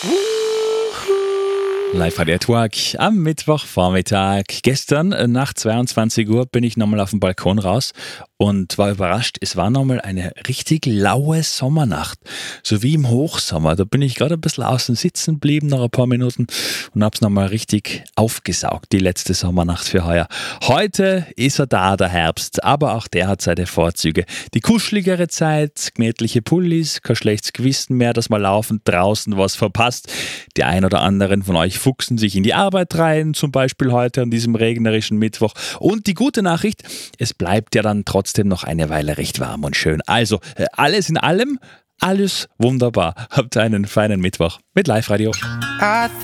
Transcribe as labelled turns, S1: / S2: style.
S1: Live Radio Network am Mittwochvormittag. Gestern nach 22 Uhr bin ich nochmal auf den Balkon raus und war überrascht. Es war nochmal eine richtig laue Sommernacht, so wie im Hochsommer. Da bin ich gerade ein bisschen außen sitzen geblieben nach ein paar Minuten und hab's nochmal richtig aufgesaugt, die letzte Sommernacht für heuer. Heute ist er da, der Herbst, aber auch der hat seine Vorzüge. Die kuscheligere Zeit, gemütliche Pullis, kein schlechtes Gewissen mehr, dass man laufend draußen was verpasst. Die ein oder anderen von euch fuchsen sich in die Arbeit rein, zum Beispiel heute an diesem regnerischen Mittwoch. Und die gute Nachricht, es bleibt ja dann trotzdem noch eine Weile recht warm und schön. Also, alles in allem, alles wunderbar. Habt einen feinen Mittwoch mit Live Radio.